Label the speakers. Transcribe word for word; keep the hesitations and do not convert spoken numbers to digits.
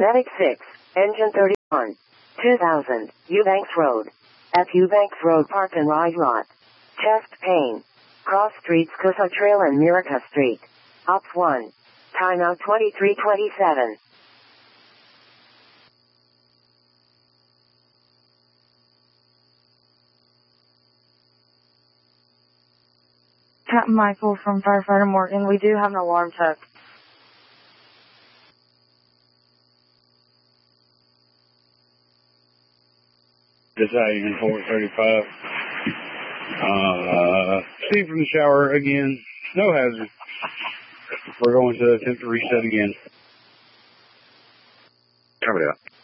Speaker 1: Medic six, Engine thirty-one, two thousand, Eubanks Road. At Eubanks Road Park and Ride Lot. Chest pain. Cross streets Coosa Trail and Miraca Street. Ops one. Timeout twenty-three twenty-seven.
Speaker 2: Captain Michael from Firefighter Morgan. We do have an alarm tech.
Speaker 3: This Agent four thirty-five. Uh, Steve from the shower again. No hazard. We're going to attempt to reset again.
Speaker 4: Coming out.